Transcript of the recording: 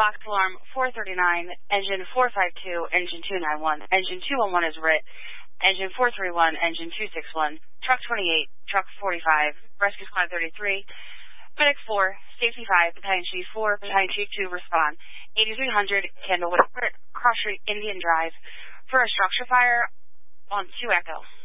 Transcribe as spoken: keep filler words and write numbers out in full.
box alarm four thirty-nine, engine four five two, engine two ninety-one, engine two one one is writ, engine four thirty-one, engine two sixty-one, truck twenty-eight, truck forty-five, rescue squad thirty-three, medic four, safety five, battalion chief four, battalion chief two respond, eighty-three hundred, Candlewood, Cross Street, Indian Drive, for a structure fire on two Echo.